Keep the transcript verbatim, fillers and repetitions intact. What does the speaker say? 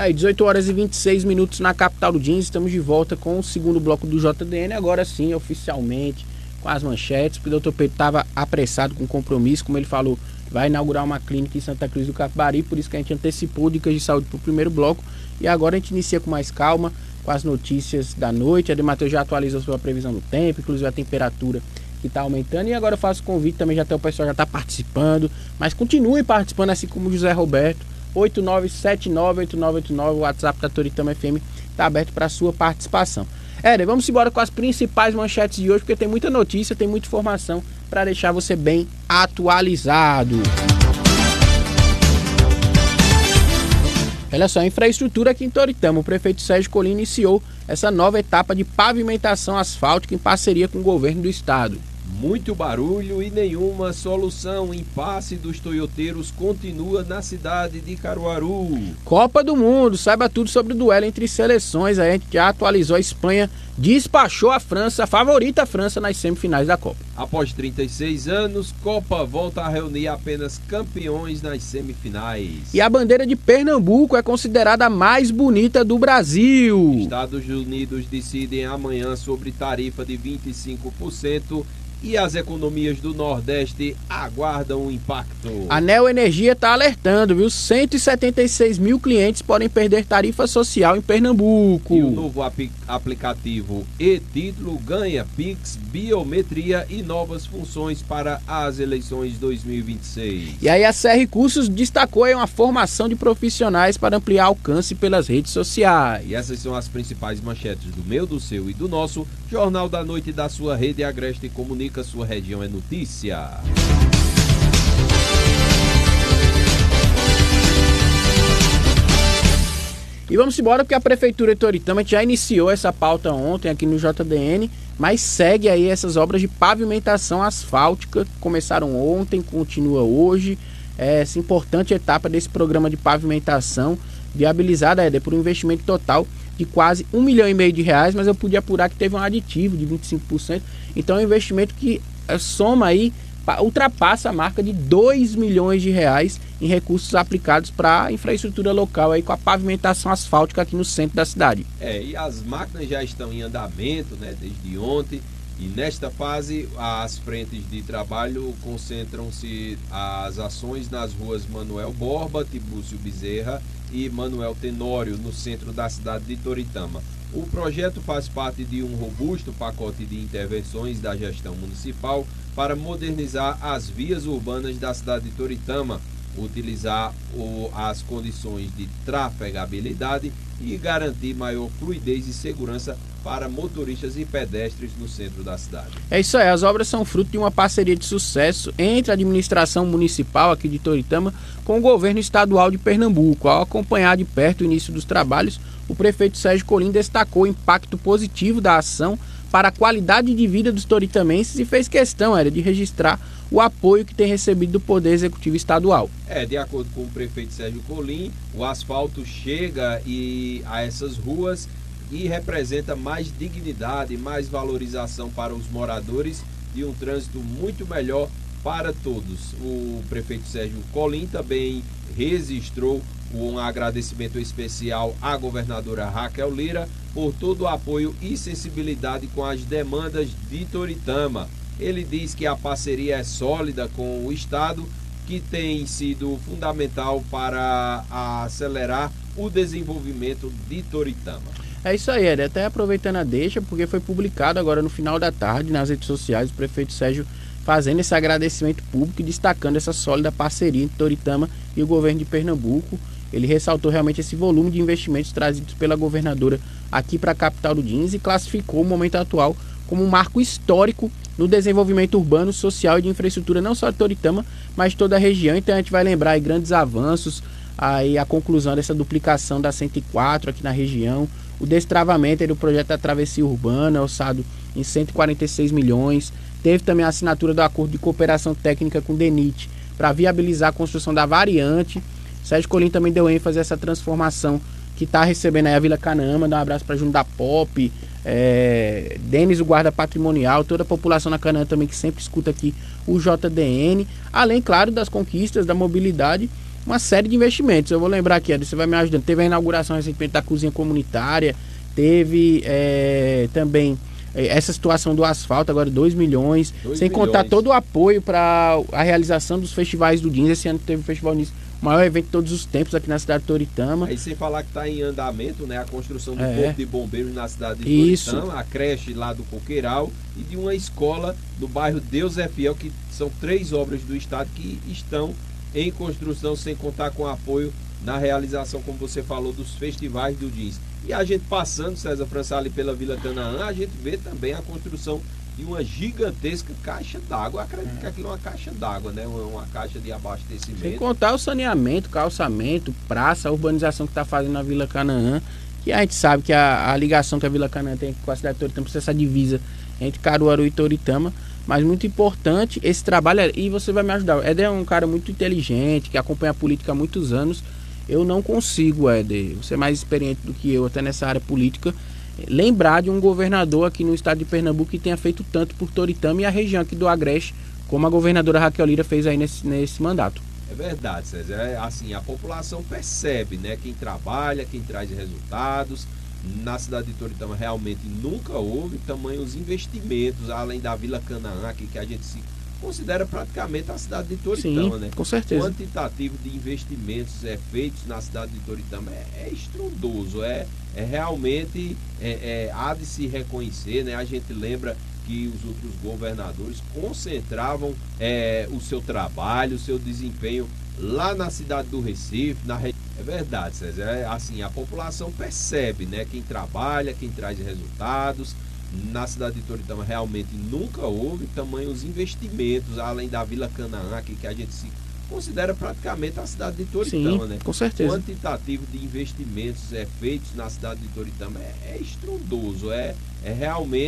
Tá aí, dezoito horas e vinte e seis minutos na capital do Jeans. Estamos de volta com o segundo bloco do J D N. Agora sim, oficialmente, com as manchetes, porque o doutor Pedro estava apressado com compromisso, como ele falou, vai inaugurar uma clínica em Santa Cruz do Capibari, por isso que a gente antecipou dicas de saúde para o primeiro bloco. E agora a gente inicia com mais calma, com as notícias da noite. A Demateu já atualizou sobre a previsão do tempo, inclusive a temperatura que está aumentando. E agora eu faço convite também, já até o pessoal já está participando, mas continue participando, assim como o José Roberto. oito nove sete nove oito nove oito nove, o WhatsApp da Toritama F M está aberto para a sua participação. Éder, vamos embora com as principais manchetes de hoje, porque tem muita notícia, tem muita informação para deixar você bem atualizado. Olha só, a infraestrutura aqui em Toritama, o prefeito Sérgio Colim iniciou essa nova etapa de pavimentação asfáltica em parceria com o governo do estado. Muito barulho e nenhuma solução. O impasse dos toyoteiros continua na cidade de Caruaru. Copa do Mundo, saiba tudo sobre o duelo entre seleções. A gente já atualizou, a Espanha despachou a França, a favorita França, nas semifinais da Copa. Após trinta e seis anos, Copa volta a reunir apenas campeões nas semifinais. E a bandeira de Pernambuco é considerada a mais bonita do Brasil. Estados Unidos decidem amanhã sobre tarifa de vinte e cinco por cento. E as economias do Nordeste aguardam o impacto. A Neo Energia está alertando, viu? cento e setenta e seis mil clientes podem perder tarifa social em Pernambuco. E o novo ap- aplicativo e-Título ganha Pix, biometria e novas funções para as eleições dois mil e vinte e seis. E aí a C R Cursos destacou aí uma formação de profissionais para ampliar alcance pelas redes sociais. E essas são as principais manchetes do meu, do seu e do nosso Jornal da Noite da sua Rede Agreste Comunica. Sua região é notícia. E vamos embora, porque a Prefeitura de Toritama já iniciou essa pauta ontem aqui no J D N, mas segue aí essas obras de pavimentação asfáltica, começaram ontem, continua hoje. Essa importante etapa desse programa de pavimentação, viabilizada, Éder, por um investimento total de quase um milhão e meio de reais, mas eu pude apurar que teve um aditivo de vinte e cinco por cento, então é um investimento que soma aí, ultrapassa a marca de dois milhões de reais em recursos aplicados para a infraestrutura local, aí, com a pavimentação asfáltica aqui no centro da cidade. É, e as máquinas já estão em andamento, né, desde ontem, e nesta fase as frentes de trabalho concentram-se as ações nas ruas Manuel Borba, Tibúcio Bezerra e Manuel Tenório, no centro da cidade de Toritama. O projeto faz parte de um robusto pacote de intervenções da gestão municipal para modernizar as vias urbanas da cidade de Toritama, utilizar o, as condições de trafegabilidade e garantir maior fluidez e segurança para motoristas e pedestres no centro da cidade. É isso aí, as obras são fruto de uma parceria de sucesso entre a administração municipal aqui de Toritama com o governo estadual de Pernambuco. Ao acompanhar de perto o início dos trabalhos, o prefeito Sérgio Colim destacou o impacto positivo da ação para a qualidade de vida dos toritamenses e fez questão, era, de registrar o apoio que tem recebido do Poder Executivo Estadual. É, de acordo com o prefeito Sérgio Colim, o asfalto chega e, a essas ruas e representa mais dignidade, mais valorização para os moradores e um trânsito muito melhor para todos. O prefeito Sérgio Colim também registrou um agradecimento especial à governadora Raquel Lira por todo o apoio e sensibilidade com as demandas de Toritama. Ele diz que a parceria é sólida com o Estado, que tem sido fundamental para acelerar o desenvolvimento de Toritama. É isso aí, Ed. Até aproveitando a deixa, porque foi publicado agora no final da tarde nas redes sociais o prefeito Sérgio fazendo esse agradecimento público e destacando essa sólida parceria entre Toritama e o governo de Pernambuco. Ele ressaltou realmente esse volume de investimentos trazidos pela governadora aqui para a capital do Jeans e classificou o momento atual como um marco histórico no desenvolvimento urbano, social e de infraestrutura, não só de Toritama, mas de toda a região. Então a gente vai lembrar aí grandes avanços, aí a conclusão dessa duplicação da cento e quatro aqui na região, o destravamento do projeto da travessia urbana, orçado em cento e quarenta e seis milhões, teve também a assinatura do acordo de cooperação técnica com o DENIT para viabilizar a construção da variante. Sérgio Colim também deu ênfase a essa transformação que está recebendo aí a Vila Canaã. Dá um abraço para Júnior da Pop, é, Denis, o guarda patrimonial, toda a população da Canaã também que sempre escuta aqui o J D N, além, claro, das conquistas da mobilidade uma série de investimentos. Eu vou lembrar aqui, você vai me ajudando. Teve a inauguração recentemente da cozinha comunitária, teve é, também essa situação do asfalto, agora dois milhões, dois sem milhões. contar todo o apoio para a realização dos festivais do Jeans. Esse ano teve o Festival Jeans, o maior evento de todos os tempos aqui na cidade de Toritama. Aí sem falar que está em andamento, né, a construção do É. Corpo de Bombeiros na cidade de Isso. Toritama, a creche lá do Coqueiral e de uma escola do bairro Deus é Fiel, que são três obras do estado que estão em construção, sem contar com apoio na realização, como você falou, dos festivais do Jeans. E a gente passando, César França, ali pela Vila Canaã, a gente vê também a construção de uma gigantesca caixa d'água. Eu acredito que aquilo é uma caixa d'água, né? Uma, uma caixa de abastecimento. Sem contar o saneamento, calçamento, praça, a urbanização que está fazendo na Vila Canaã, que a gente sabe que a, a ligação que a Vila Canaã tem com a cidade de Toritama, precisa essa divisa entre Caruaru e Toritama, mas muito importante esse trabalho. E você vai me ajudar. O Éder é um cara muito inteligente, que acompanha a política há muitos anos. Eu não consigo, Éder, você é mais experiente do que eu até nessa área política, lembrar de um governador aqui no estado de Pernambuco que tenha feito tanto por Toritama e a região aqui do Agreste, como a governadora Raquel Lira fez aí nesse, nesse mandato. É verdade, César. É, assim, a população percebe, né? Quem trabalha, quem traz resultados. Na cidade de Toritama realmente nunca houve tamanhos investimentos, além da Vila Canaã, aqui, que a gente se considera praticamente a cidade de Toritama, Sim, né? com certeza. O quantitativo de investimentos é, feitos na cidade de Toritama é, é estrondoso, é, é realmente é, é, há de se reconhecer, né? A gente lembra que os outros governadores concentravam é, o seu trabalho, o seu desempenho lá na cidade do Recife, na região. É verdade, César. É, assim, a população percebe, né? Quem trabalha, quem traz resultados. Na cidade de Toritama realmente nunca houve tamanhos investimentos, além da Vila Canaã, aqui, que a gente se considera praticamente a cidade de Toritama, Sim, né? com certeza. O quantitativo de investimentos é, feitos na cidade de Toritama é, é estrondoso, é, é realmente